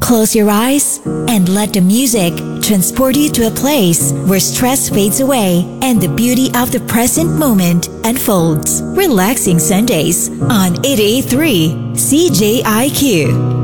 Close your eyes and let the music transport you to a place where stress fades away and the beauty of the present moment unfolds. Relaxing Sundays on 883 CJIQ.